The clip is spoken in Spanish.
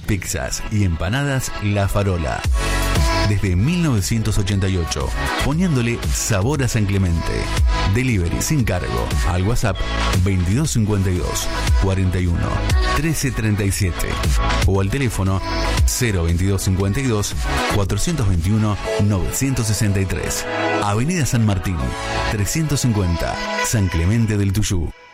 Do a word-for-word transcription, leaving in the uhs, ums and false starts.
Pizzas y empanadas La Farola. Desde mil novecientos ochenta y ocho, poniéndole sabor a San Clemente. Delivery sin cargo al WhatsApp veintidós cincuenta y dos, cuarenta y uno, trece treinta y siete o al teléfono cero veintidós cincuenta y dos, cuatrocientos veintiuno, novecientos sesenta y tres. Avenida San Martín, trescientos cincuenta, San Clemente del Tuyú.